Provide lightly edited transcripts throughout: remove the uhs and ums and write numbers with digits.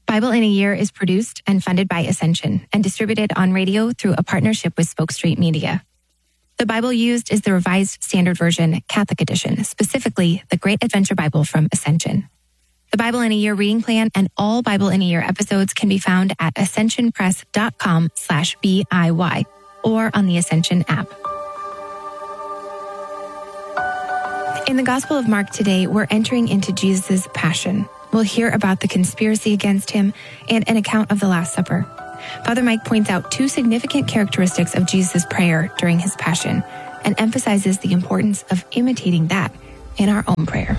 Bible in a Year is produced and funded by Ascension and distributed on radio through a partnership with Spoke Street Media. The Bible used is the Revised Standard Version Catholic Edition, specifically the Great Adventure Bible from Ascension. The Bible in a Year reading plan and all Bible in a Year episodes can be found at ascensionpress.com/BIY or on the Ascension app. In the Gospel of Mark today, we're entering into Jesus' Passion. We'll hear about the conspiracy against him and an account of the Last Supper. Father Mike points out two significant characteristics of Jesus' prayer during his Passion and emphasizes the importance of imitating that in our own prayer.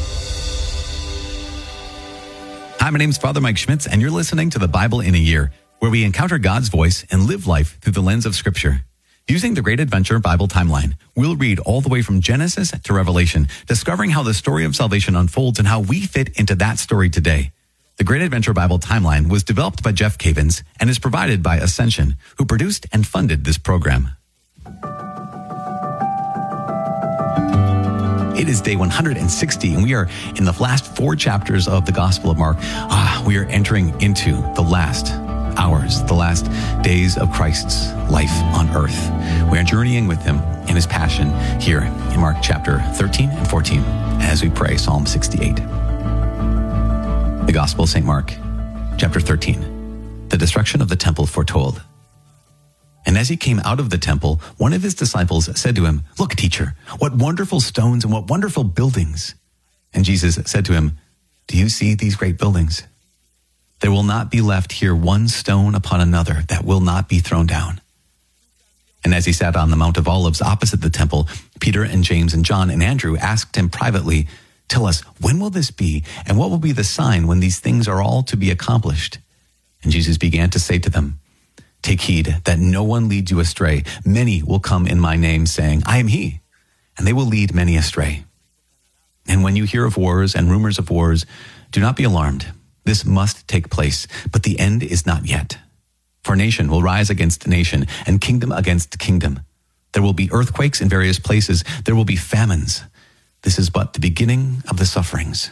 Hi, my name's Father Mike Schmitz, and you're listening to the Bible in a Year, where we encounter God's voice and live life through the lens of Scripture. Using the Great Adventure Bible timeline, we'll read all the way from Genesis to Revelation, discovering how the story of salvation unfolds and how we fit into that story today. The Great Adventure Bible timeline was developed by Jeff Cavins and is provided by Ascension, who produced and funded this program. It is day 160, and we are in the last 4 chapters of the Gospel of Mark. We are entering into the last hours, the last days of Christ's life on earth. We are journeying with him in his passion here in Mark chapter 13 and 14 as we pray Psalm 68. The Gospel of St. Mark, chapter 13, the destruction of the temple foretold. And as he came out of the temple, one of his disciples said to him, "Look, teacher, what wonderful stones and what wonderful buildings." And Jesus said to him, "Do you see these great buildings? There will not be left here one stone upon another that will not be thrown down." And as he sat on the Mount of Olives opposite the temple, Peter and James and John and Andrew asked him privately, "Tell us, when will this be? And what will be the sign when these things are all to be accomplished?" And Jesus began to say to them, "Take heed that no one leads you astray. Many will come in my name, saying, 'I am he,' and they will lead many astray. And when you hear of wars and rumors of wars, do not be alarmed. This must take place, but the end is not yet. For nation will rise against nation, and kingdom against kingdom. There will be earthquakes in various places. There will be famines. This is but the beginning of the sufferings."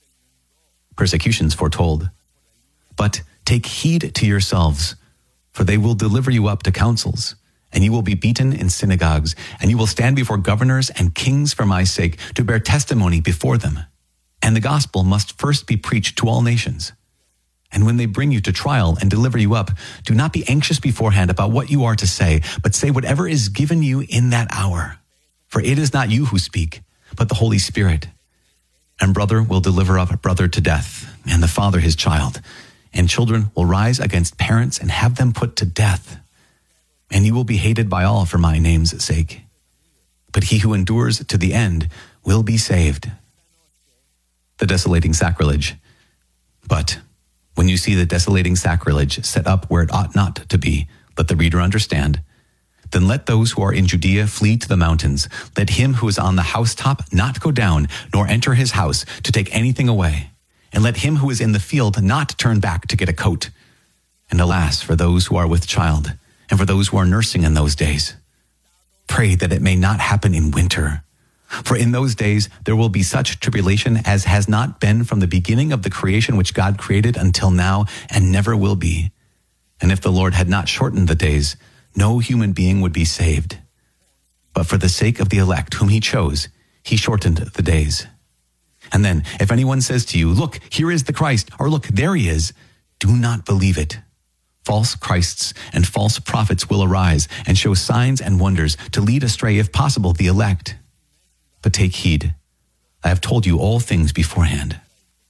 Persecutions foretold. "But take heed to yourselves, for they will deliver you up to councils, and you will be beaten in synagogues, and you will stand before governors and kings for my sake to bear testimony before them. And the gospel must first be preached to all nations. And when they bring you to trial and deliver you up, do not be anxious beforehand about what you are to say, but say whatever is given you in that hour. For it is not you who speak, but the Holy Spirit. And brother will deliver up brother to death, and the father his child. And children will rise against parents and have them put to death. And you will be hated by all for my name's sake. But he who endures to the end will be saved." The desolating sacrilege. But when you see the desolating sacrilege set up where it ought not to be, let the reader understand. Then let those who are in Judea flee to the mountains. Let him who is on the housetop not go down, nor enter his house to take anything away. And let him who is in the field not turn back to get a coat. And alas, for those who are with child, and for those who are nursing in those days. Pray that it may not happen in winter. For in those days there will be such tribulation as has not been from the beginning of the creation which God created until now, and never will be. And if the Lord had not shortened the days, no human being would be saved. But for the sake of the elect whom he chose, he shortened the days. And then, if anyone says to you, 'Look, here is the Christ,' or 'Look, there he is,' do not believe it. False Christs and false prophets will arise and show signs and wonders to lead astray, if possible, the elect. But take heed, I have told you all things beforehand."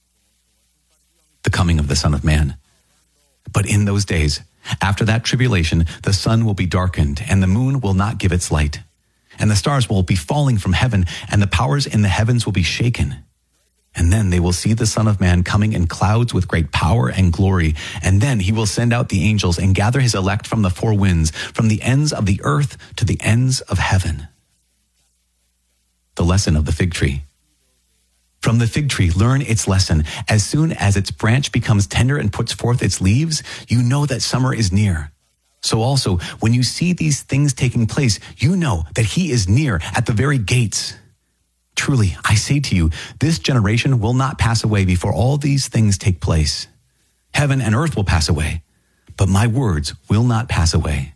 The coming of the Son of Man. But in those days, after that tribulation, the sun will be darkened, and the moon will not give its light. And the stars will be falling from heaven, and the powers in the heavens will be shaken. And then they will see the Son of Man coming in clouds with great power and glory. And then he will send out the angels and gather his elect from the four winds, from the ends of the earth to the ends of heaven. The lesson of the fig tree. From the fig tree, learn its lesson. As soon as its branch becomes tender and puts forth its leaves, you know that summer is near. So also, when you see these things taking place, you know that he is near at the very gates. Truly, I say to you, this generation will not pass away before all these things take place. Heaven and earth will pass away, but my words will not pass away.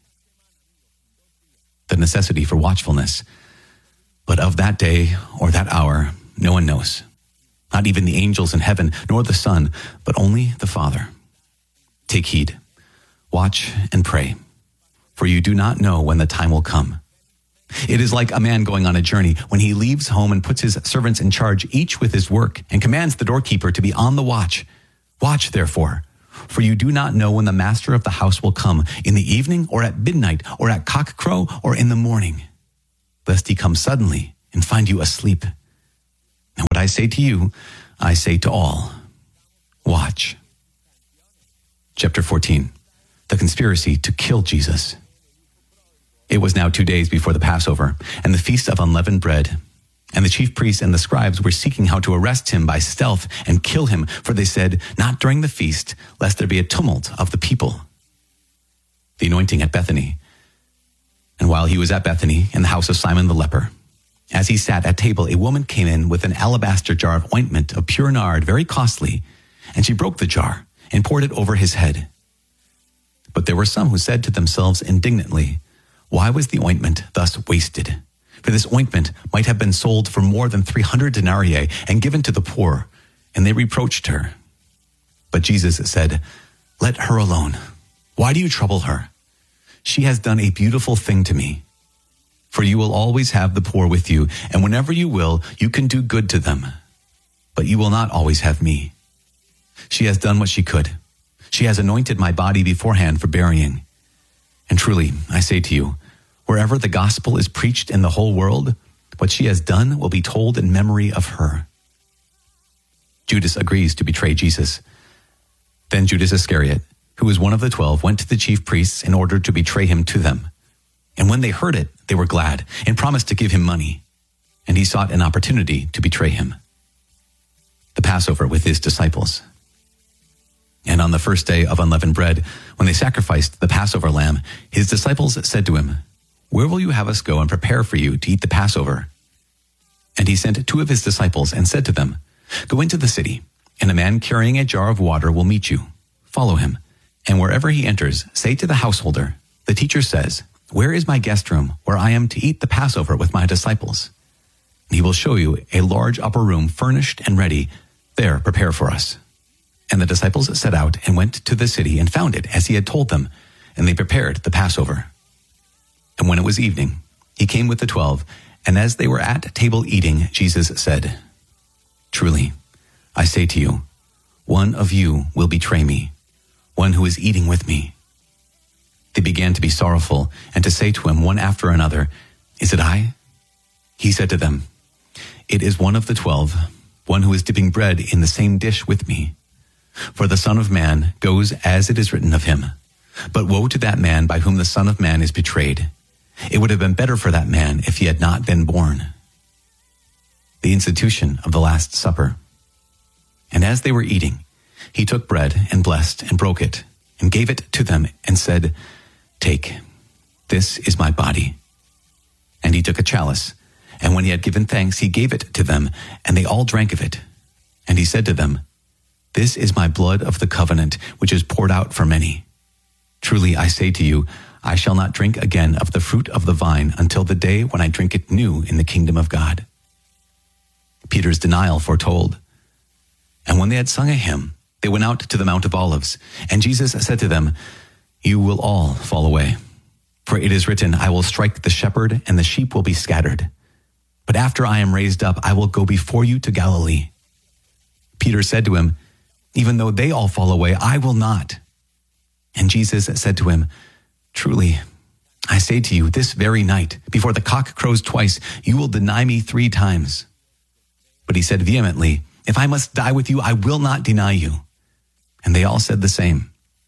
The necessity for watchfulness. But of that day or that hour, no one knows. Not even the angels in heaven, nor the Son, but only the Father. Take heed, watch and pray, for you do not know when the time will come. It is like a man going on a journey when he leaves home and puts his servants in charge, each with his work, and commands the doorkeeper to be on the watch. Watch, therefore, for you do not know when the master of the house will come, in the evening or at midnight or at cockcrow or in the morning, lest he come suddenly and find you asleep. And what I say to you, I say to all, watch. Chapter 14, the conspiracy to kill Jesus. It was now 2 days before the Passover and the Feast of Unleavened Bread. And the chief priests and the scribes were seeking how to arrest him by stealth and kill him, for they said, not during the feast, lest there be a tumult of the people. The anointing at Bethany. And while he was at Bethany, in the house of Simon the leper, as he sat at table, a woman came in with an alabaster jar of ointment of pure nard, very costly, and she broke the jar and poured it over his head. But there were some who said to themselves indignantly, why was the ointment thus wasted? For this ointment might have been sold for more than 300 denarii and given to the poor. And they reproached her. But Jesus said, let her alone. Why do you trouble her? She has done a beautiful thing to me. For you will always have the poor with you, and whenever you will, you can do good to them. But you will not always have me. She has done what she could. She has anointed my body beforehand for burying. And truly, I say to you, wherever the gospel is preached in the whole world, what she has done will be told in memory of her. Judas agrees to betray Jesus. Then Judas Iscariot, who was one of the 12, went to the chief priests in order to betray him to them. And when they heard it, they were glad and promised to give him money. And he sought an opportunity to betray him. The Passover with his disciples. And on the first day of unleavened bread, when they sacrificed the Passover lamb, his disciples said to him, where will you have us go and prepare for you to eat the Passover? And he sent 2 of his disciples and said to them, go into the city, and a man carrying a jar of water will meet you. Follow him. And wherever he enters, say to the householder, the teacher says, where is my guest room where I am to eat the Passover with my disciples? And he will show you a large upper room furnished and ready. There, prepare for us. And the disciples set out and went to the city and found it as he had told them, and they prepared the Passover. And when it was evening, he came with the 12, and as they were at table eating, Jesus said, truly, I say to you, one of you will betray me, one who is eating with me. They began to be sorrowful and to say to him one after another, is it I? He said to them, it is one of the 12, one who is dipping bread in the same dish with me. For the Son of Man goes as it is written of him. But woe to that man by whom the Son of Man is betrayed. It would have been better for that man if he had not been born. The institution of the Last Supper. And as they were eating, he took bread and blessed and broke it and gave it to them and said, take, this is my body. And he took a chalice, and when he had given thanks, he gave it to them, and they all drank of it. And he said to them, this is my blood of the covenant, which is poured out for many. Truly, I say to you, I shall not drink again of the fruit of the vine until the day when I drink it new in the kingdom of God. Peter's denial foretold. And when they had sung a hymn, they went out to the Mount of Olives. And Jesus said to them, you will all fall away. For it is written, I will strike the shepherd, and the sheep will be scattered. But after I am raised up, I will go before you to Galilee. Peter said to him, even though they all fall away, I will not. And Jesus said to him, truly, I say to you, this very night, before the cock crows twice, you will deny me 3 times. But he said vehemently, if I must die with you, I will not deny you. And they all said the same.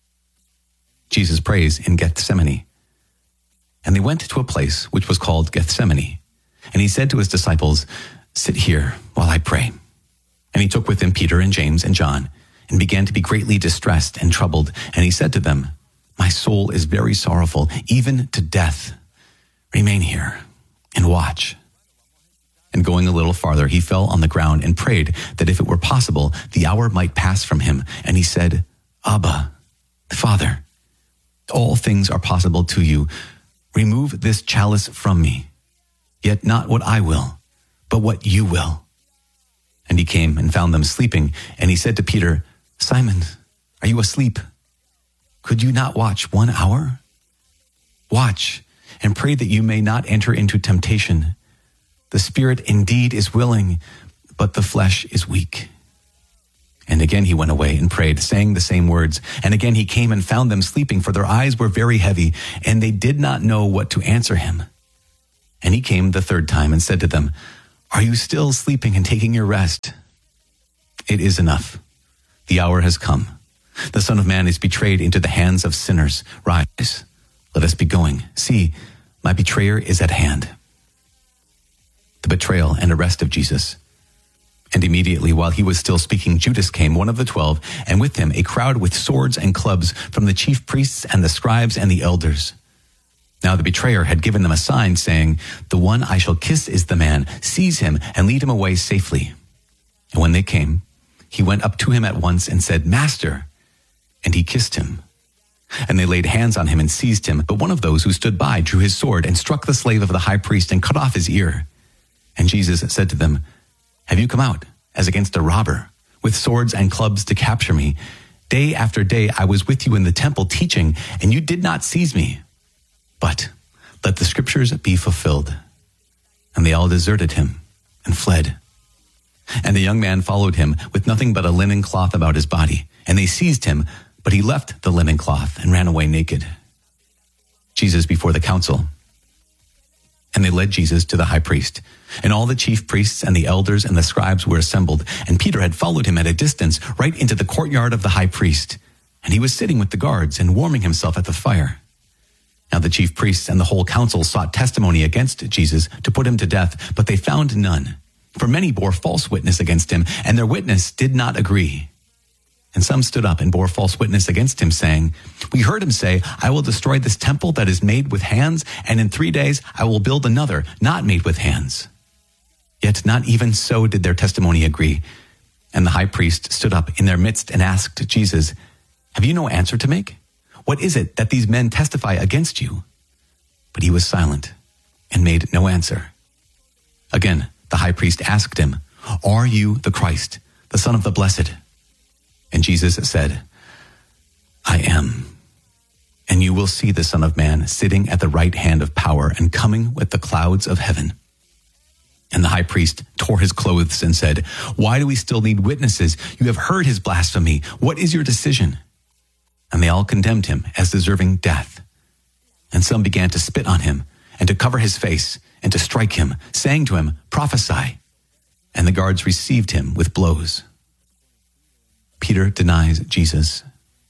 Jesus prays in Gethsemane. And they went to a place which was called Gethsemane. And he said to his disciples, sit here while I pray. And he took with him Peter and James and John, and began to be greatly distressed and troubled. And he said to them, my soul is very sorrowful, even to death. Remain here and watch. And going a little farther, he fell on the ground and prayed that if it were possible, the hour might pass from him. And he said, Abba, Father, all things are possible to you. Remove this chalice from me, yet not what I will, but what you will. And he came and found them sleeping, and he said to Peter, Simon, are you asleep? Could you not watch 1 hour? Watch and pray that you may not enter into temptation. The spirit indeed is willing, but the flesh is weak. And again he went away and prayed, saying the same words. And again he came and found them sleeping, for their eyes were very heavy, and they did not know what to answer him. And he came the third time and said to them, Are you still sleeping and taking your rest? It is enough. The hour has come. The Son of Man is betrayed into the hands of sinners. Rise, let us be going. See, my betrayer is at hand. The betrayal and arrest of Jesus. And immediately, while he was still speaking, Judas came, one of the 12, and with him a crowd with swords and clubs from the chief priests and the scribes and the elders. Now the betrayer had given them a sign, saying, The one I shall kiss is the man. Seize him and lead him away safely. And when they came, he went up to him at once and said, Master. And he kissed him. And they laid hands on him and seized him. But one of those who stood by drew his sword and struck the slave of the high priest and cut off his ear. And Jesus said to them, Have you come out, as against a robber, with swords and clubs to capture me? Day after day I was with you in the temple teaching, and you did not seize me. But let the scriptures be fulfilled. And they all deserted him and fled. And the young man followed him with nothing but a linen cloth about his body. And they seized him, but he left the linen cloth and ran away naked. Jesus before the council. And they led Jesus to the high priest. And all the chief priests and the elders and the scribes were assembled. And Peter had followed him at a distance right into the courtyard of the high priest. And he was sitting with the guards and warming himself at the fire. Now the chief priests and the whole council sought testimony against Jesus to put him to death, but they found none. For many bore false witness against him, and their witness did not agree. And some stood up and bore false witness against him, saying, We heard him say, I will destroy this temple that is made with hands, and in 3 days I will build another, not made with hands. Yet not even so did their testimony agree. And the high priest stood up in their midst and asked Jesus, Have you no answer to make? What is it that these men testify against you? But he was silent and made no answer. Again, the high priest asked him, Are you the Christ, the Son of the Blessed? And Jesus said, I am. And you will see the Son of Man sitting at the right hand of power and coming with the clouds of heaven. And the high priest tore his clothes and said, Why do we still need witnesses? You have heard his blasphemy. What is your decision? And they all condemned him as deserving death. And some began to spit on him and to cover his face and to strike him, saying to him, Prophesy. And the guards received him with blows. Peter denies Jesus.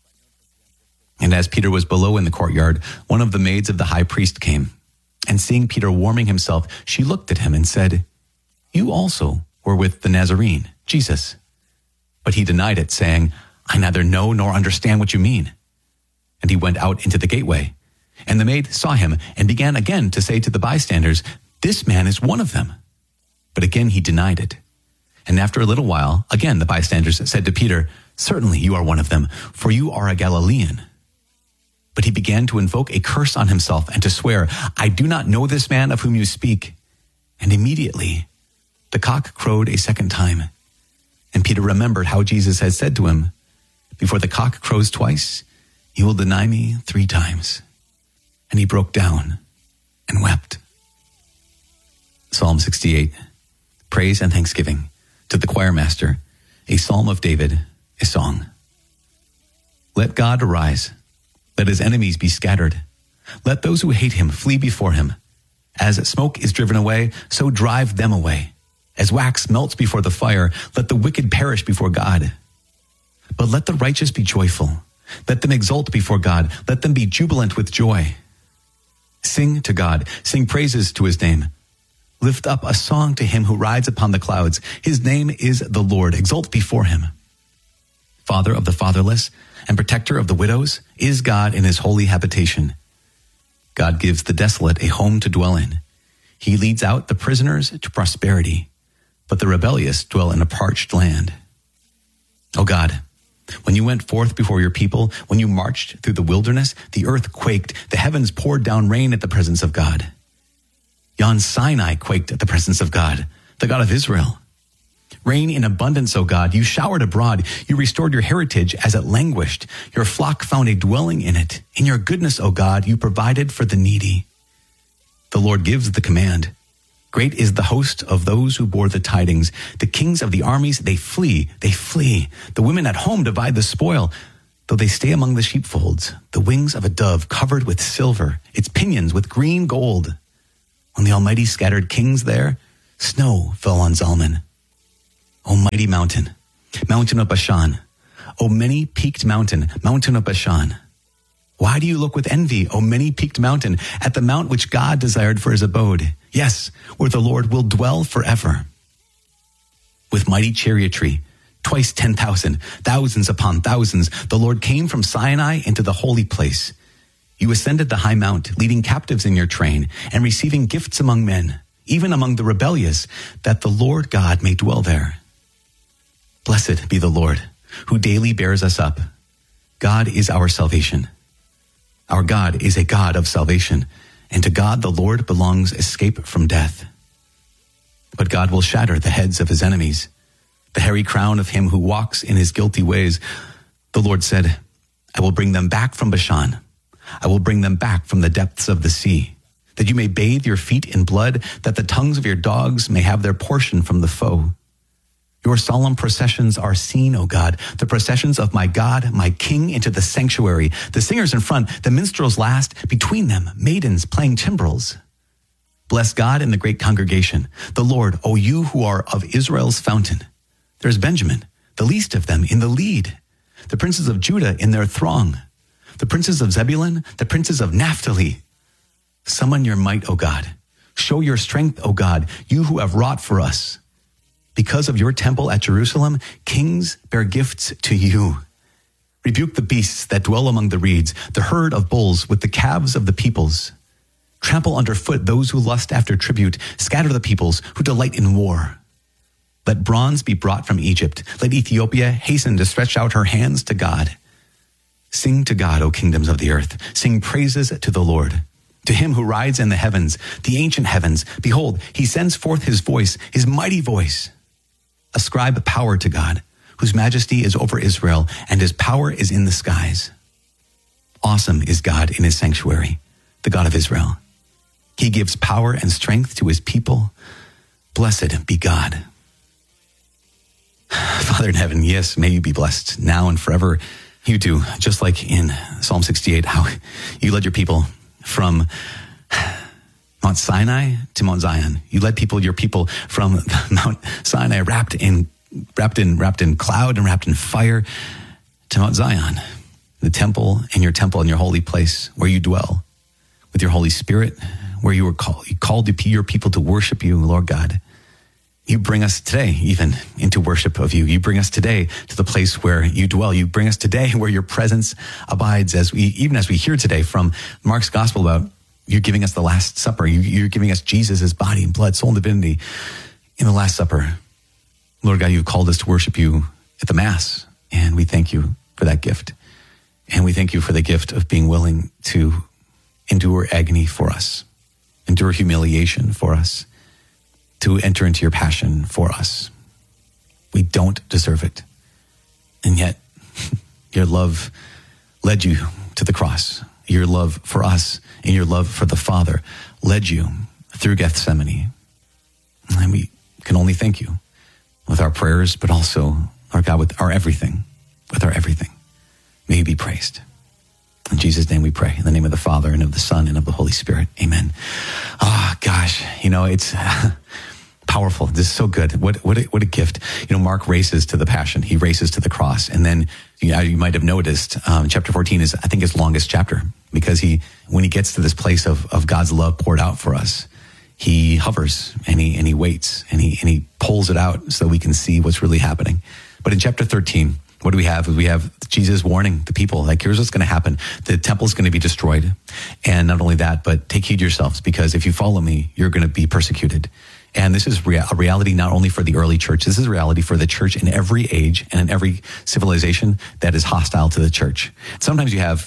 And as Peter was below in the courtyard, one of the maids of the high priest came. And seeing Peter warming himself, she looked at him and said, You also were with the Nazarene, Jesus. But he denied it, saying, I neither know nor understand what you mean. And he went out into the gateway. And the maid saw him and began again to say to the bystanders, This man is one of them. But again he denied it. And after a little while, again the bystanders said to Peter, Certainly you are one of them, for you are a Galilean. But he began to invoke a curse on himself and to swear, I do not know this man of whom you speak. And immediately the cock crowed a second time. And Peter remembered how Jesus had said to him, Before the cock crows twice, you will deny me 3 times. And he broke down and wept. Psalm 68, Praise and Thanksgiving. To the choir master, a psalm of David, a song. Let God arise. Let his enemies be scattered. Let those who hate him flee before him. As smoke is driven away, so drive them away. As wax melts before the fire, let the wicked perish before God. But let the righteous be joyful. Let them exult before God. Let them be jubilant with joy. Sing to God. Sing praises to his name. Lift up a song to him who rides upon the clouds. His name is the Lord. Exult before him. Father of the fatherless and protector of the widows is God in his holy habitation. God gives the desolate a home to dwell in. He leads out the prisoners to prosperity, but the rebellious dwell in a parched land. O God, When you went forth before your people, when you marched through the wilderness, the earth quaked, the heavens poured down rain at the presence of God. Yon Sinai quaked at the presence of God, the God of Israel. Rain in abundance, O God, you showered abroad. You restored your heritage as it languished. Your flock found a dwelling in it. In your goodness, O God, you provided for the needy. The Lord gives the command. Great is the host of those who bore the tidings. The kings of the armies, they flee, they flee. The women at home divide the spoil, though they stay among the sheepfolds. The wings of a dove covered with silver, its pinions with green gold. When the Almighty scattered kings there, snow fell on Zalman. O mighty mountain, mountain of Bashan, O many-peaked mountain, mountain of Bashan. Why do you look with envy, O many-peaked mountain, at the mount which God desired for his abode? Yes, where the Lord will dwell forever. With mighty chariotry, twice 10,000, thousands upon thousands, the Lord came from Sinai into the holy place. You ascended the high mount, leading captives in your train, and receiving gifts among men, even among the rebellious, that the Lord God may dwell there. Blessed be the Lord, who daily bears us up. God is our salvation. Our God is a God of salvation, and to God the Lord belongs escape from death. But God will shatter the heads of his enemies, the hairy crown of him who walks in his guilty ways. The Lord said, I will bring them back from Bashan. I will bring them back from the depths of the sea, that you may bathe your feet in blood, that the tongues of your dogs may have their portion from the foe. Your solemn processions are seen, O God, the processions of my God, my King, into the sanctuary. The singers in front, the minstrels last, between them, maidens playing timbrels. Bless God in the great congregation, the Lord, O you who are of Israel's fountain. There's Benjamin, the least of them, in the lead, the princes of Judah in their throng, the princes of Zebulun, the princes of Naphtali. Summon your might, O God. Show your strength, O God, you who have wrought for us. Because of your temple at Jerusalem, kings bear gifts to you. Rebuke the beasts that dwell among the reeds, the herd of bulls with the calves of the peoples. Trample underfoot those who lust after tribute. Scatter the peoples who delight in war. Let bronze be brought from Egypt. Let Ethiopia hasten to stretch out her hands to God. Sing to God, O kingdoms of the earth. Sing praises to the Lord. To him who rides in the heavens, the ancient heavens. Behold, he sends forth his voice, his mighty voice. Ascribe power to God, whose majesty is over Israel, and his power is in the skies. Awesome is God in his sanctuary, the God of Israel. He gives power and strength to his people. Blessed be God. Father in heaven, yes, may you be blessed now and forever. You do, just like in Psalm 68, how you led your people from Mount Sinai to Mount Zion. You led your people from Mount Sinai wrapped in cloud and wrapped in fire to Mount Zion, the temple and your holy place where you dwell with your Holy Spirit, where you called your people to worship you, Lord God. You bring us today even into worship of you. You bring us today to the place where you dwell. You bring us today where your presence abides, even as we hear today from Mark's gospel about you're giving us the Last Supper. You're giving us Jesus' body and blood, soul and divinity in the Last Supper. Lord God, you've called us to worship you at the Mass, and we thank you for that gift. And we thank you for the gift of being willing to endure agony for us, endure humiliation for us, to enter into your passion for us. We don't deserve it. And yet, your love led you to the cross. Your love for us and your love for the Father led you through Gethsemane. And we can only thank you with our prayers, but also, Lord God, with our everything. May you be praised. In Jesus' name we pray. In the name of the Father and of the Son and of the Holy Spirit. Amen. Gosh, it's powerful. This is so good. What a gift. Mark races to the passion. He races to the cross. And then you might have noticed chapter 14 is, I think, his longest chapter, because when he gets to this place of God's love poured out for us, he hovers and he waits and he pulls it out so we can see what's really happening. But in chapter 13, what do we have? We have Jesus warning the people, like, here's what's going to happen. The temple is going to be destroyed. And not only that, but take heed yourselves, because if you follow me, you're going to be persecuted. And this is a reality not only for the early church, this is a reality for the church in every age and in every civilization that is hostile to the church. Sometimes you have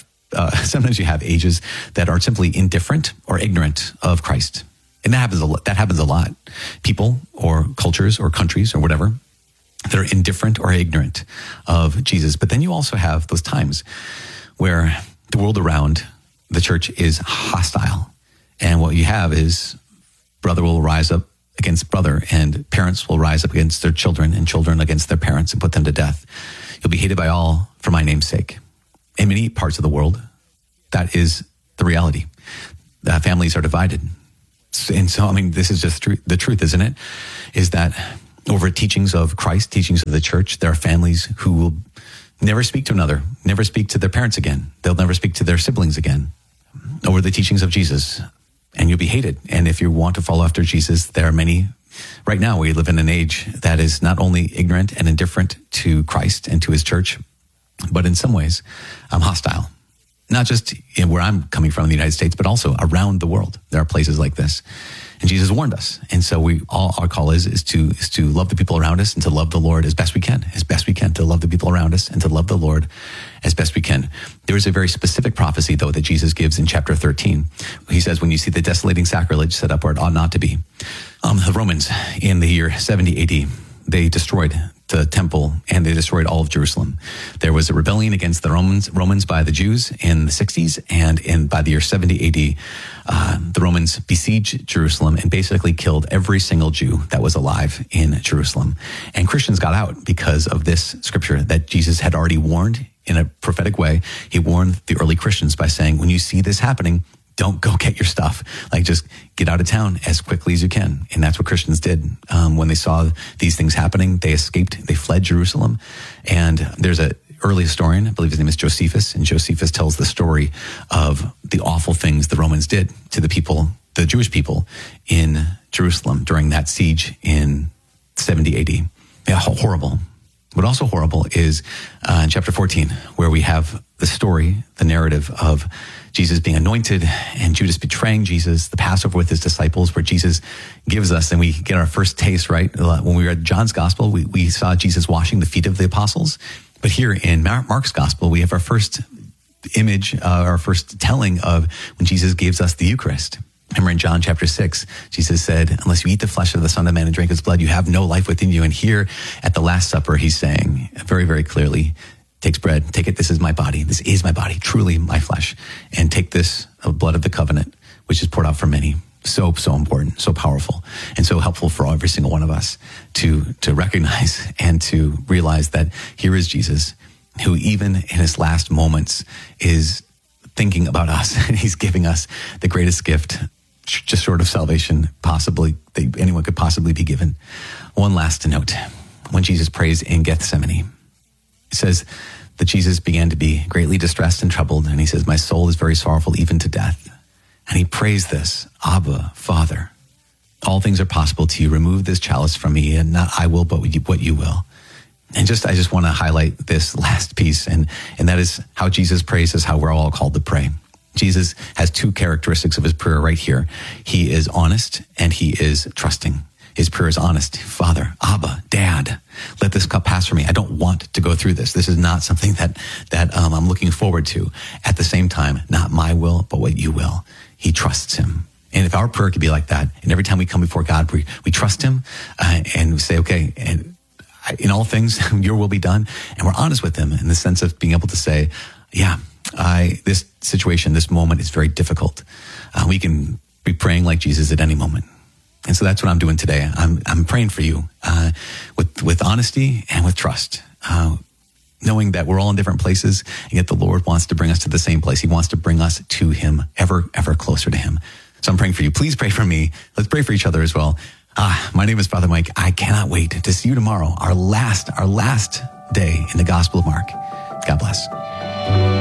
ages that are simply indifferent or ignorant of Christ. And that happens a lot. People or cultures or countries or whatever that are indifferent or ignorant of Jesus. But then you also have those times where the world around the church is hostile. And what you have is brother will rise up against brother, and parents will rise up against their children, and children against their parents, and put them to death. You'll be hated by all for my name's sake. In many parts of the world, that is the reality. Families are divided. And so, this is just the truth, isn't it? Is that over teachings of Christ, teachings of the church, there are families who will never speak to another, never speak to their parents again. They'll never speak to their siblings again over the teachings of Jesus. And you'll be hated. And if you want to follow after Jesus, there are many. Right now, we live in an age that is not only ignorant and indifferent to Christ and to his church, but in some ways, hostile. Not just where I'm coming from in the United States, but also around the world. There are places like this. And Jesus warned us. And so our call is to love the people around us and to love the Lord as best we can, to love the people around us and to love the Lord as best we can. There is a very specific prophecy, though, that Jesus gives in chapter 13. He says, when you see the desolating sacrilege set up where it ought not to be. The Romans in the year 70 AD, they destroyed the temple and they destroyed all of Jerusalem. There was a rebellion against the Romans by the Jews in the 60s, and by the year 70 AD, the Romans besieged Jerusalem and basically killed every single Jew that was alive in Jerusalem. And Christians got out because of this scripture that Jesus had already warned in a prophetic way. He warned the early Christians by saying, when you see this happening, don't go get your stuff. Just get out of town as quickly as you can. And that's what Christians did. When they saw these things happening, they escaped, they fled Jerusalem. And there's an early historian, I believe his name is Josephus, and Josephus tells the story of the awful things the Romans did to the people, the Jewish people in Jerusalem during that siege in 70 AD. Yeah, horrible. But also horrible is in chapter 14, where we have the story, the narrative of Jesus being anointed and Judas betraying Jesus, the Passover with his disciples, where Jesus gives us, and we get our first taste, right? When we read John's gospel, we saw Jesus washing the feet of the apostles. But here in Mark's gospel, we have our first image, our first telling of when Jesus gives us the Eucharist. Remember in John chapter 6, Jesus said, unless you eat the flesh of the Son of Man and drink his blood, you have no life within you. And here at the Last Supper, he's saying very, very clearly, takes bread, take it, this is my body. This is my body, truly my flesh. And take this blood of the covenant, which is poured out for many. So important, so powerful, and so helpful for every single one of us to recognize and to realize that here is Jesus, who even in his last moments is thinking about us. And he's giving us the greatest gift, just short of salvation, possibly, that anyone could possibly be given. One last note. When Jesus prays in Gethsemane, it says that Jesus began to be greatly distressed and troubled, and he says, my soul is very sorrowful, even to death. And he prays this, Abba, Father, all things are possible to you. Remove this chalice from me, and not I will, but what you will. And I just want to highlight this last piece, and that is how Jesus prays is how we're all called to pray. Jesus has two characteristics of his prayer right here. He is honest and he is trusting. His prayer is honest. Father, Abba, Dad, let this cup pass from me. I don't want to go through this. This is not something that I'm looking forward to. At the same time, not my will, but what you will. He trusts him. And if our prayer could be like that, and every time we come before God, we trust him and we say, okay, and in all things, your will be done. And we're honest with him in the sense of being able to say, yeah, this situation, this moment is very difficult. We can be praying like Jesus at any moment. And so that's what I'm doing today. I'm praying for you with honesty and with trust, knowing that we're all in different places, and yet the Lord wants to bring us to the same place. He wants to bring us to him, ever closer to him. So I'm praying for you. Please pray for me. Let's pray for each other as well. My name is Father Mike. I cannot wait to see you tomorrow, our last day in the Gospel of Mark. God bless.